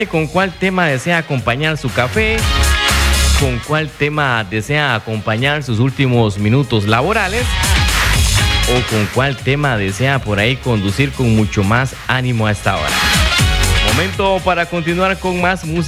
¿Con cuál tema desea acompañar su café? ¿Con cuál tema desea acompañar sus últimos minutos laborales? ¿O con cuál tema desea por ahí conducir con mucho más ánimo a esta hora? Momento para continuar con más música.